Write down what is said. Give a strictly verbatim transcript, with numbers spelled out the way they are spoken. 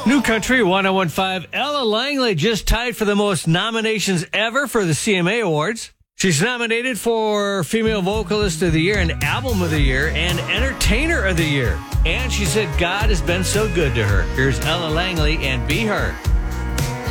New Country one oh one point five. Ella Langley just tied for the most nominations ever for the C M A Awards. She's nominated for Female Vocalist of the Year and Album of the Year and Entertainer of the Year. And she said God has been so good to her. Here's Ella Langley and Be Her.